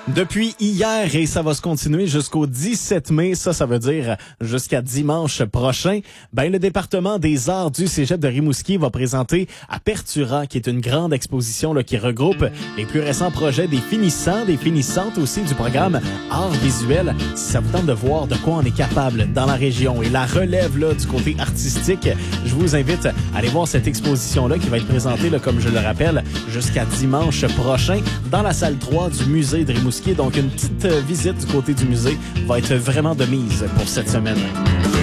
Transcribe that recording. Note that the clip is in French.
Depuis hier, et ça va se continuer jusqu'au 17 mai, ça veut dire jusqu'à dimanche prochain, le département des arts du Cégep de Rimouski va présenter Apertura, qui est une grande exposition qui regroupe les plus récents projets des finissantes aussi du programme Arts visuels. Si ça vous tente de voir de quoi on est capable dans la région et la relève du côté artistique, je vous invite à aller voir cette exposition-là qui va être présentée, comme je le rappelle, jusqu'à dimanche prochain dans la salle 3 du musée de Rimouski. Donc, une petite visite du côté du musée va être vraiment de mise pour cette semaine.